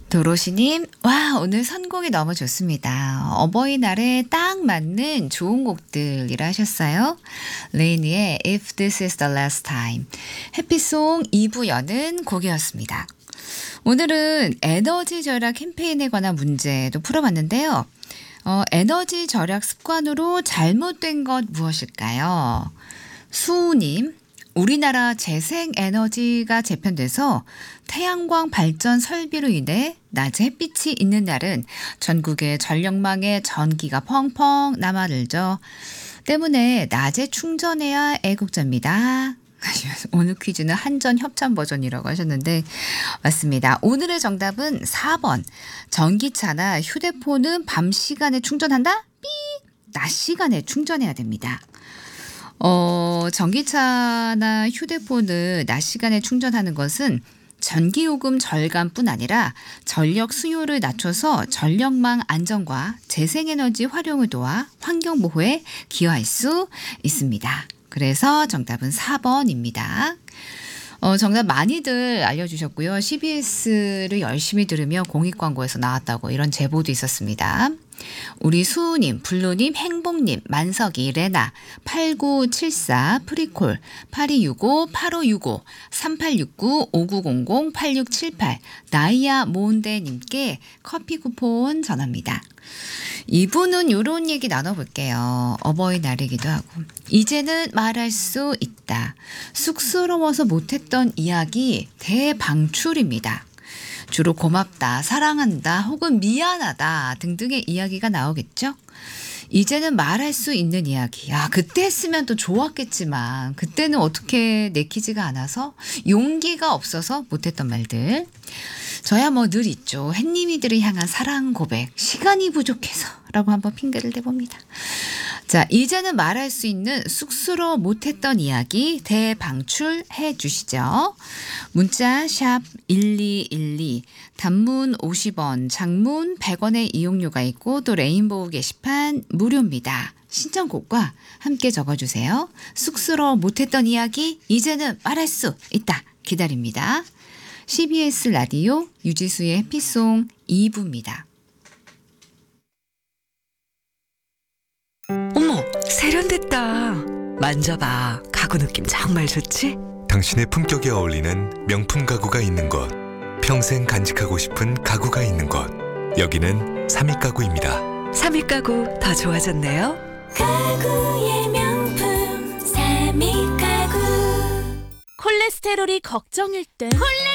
도로시님, 와, 오늘 선곡이 너무 좋습니다. 어버이날에 딱 맞는 좋은 곡들이라 하셨어요. 레이니의 If This Is The Last Time, 해피송 2부 여는 곡이었습니다. 오늘은 에너지 절약 캠페인에 관한 문제도 풀어봤는데요. 에너지 절약 습관으로 잘못된 것 무엇일까요? 수우님, 우리나라 재생에너지가 재편돼서 태양광 발전 설비로 인해 낮에 햇빛이 있는 날은 전국의 전력망에 전기가 펑펑 남아들죠. 때문에 낮에 충전해야 애국자입니다. 오늘 퀴즈는 한전 협찬 버전이라고 하셨는데 맞습니다. 오늘의 정답은 4번. 전기차나 휴대폰은 밤 시간에 충전한다? 삐! 낮 시간에 충전해야 됩니다. 전기차나 휴대폰을 낮 시간에 충전하는 것은 전기요금 절감뿐 아니라 전력 수요를 낮춰서 전력망 안정과 재생에너지 활용을 도와 환경보호에 기여할 수 있습니다. 그래서 정답은 4번입니다. 정답 많이들 알려주셨고요. CBS를 열심히 들으며 공익광고에서 나왔다고 이런 제보도 있었습니다. 우리 수우님, 블루님, 행복님, 만석이, 레나, 8974, 프리콜, 8265, 8565, 3869, 5900, 8678, 나이아 모은대님께 커피 쿠폰 전합니다. 이분은 이런 얘기 나눠볼게요. 어버이날이기도 하고. 이제는 말할 수 있다. 쑥스러워서 못했던 이야기 대방출입니다. 주로 고맙다, 사랑한다, 혹은 미안하다 등등의 이야기가 나오겠죠. 이제는 말할 수 있는 이야기. 그때 했으면 또 좋았겠지만 그때는 어떻게 내키지가 않아서 용기가 없어서 못했던 말들. 저야 뭐 늘 있죠. 햇님이들을 향한 사랑 고백. 시간이 부족해서 라고 한번 핑계를 대봅니다. 자, 이제는 말할 수 있는 쑥스러워 못했던 이야기 대방출해 주시죠. 문자 샵 1212, 단문 50원, 장문 100원의 이용료가 있고 또 레인보우 게시판 무료입니다. 신청곡과 함께 적어주세요. 쑥스러워 못했던 이야기 이제는 말할 수 있다. 기다립니다. CBS 라디오 유지수의 해피송 2부입니다. 어머, 세련됐다. 만져봐. 가구 느낌 정말 좋지? 당신의 품격에 어울리는 명품 가구가 있는 곳, 평생 간직하고 싶은 가구가 있는 곳, 여기는 삼익가구입니다. 삼익가구 더 좋아졌네요. 가구의 명품 삼익가구. 콜레스테롤이 걱정일 땐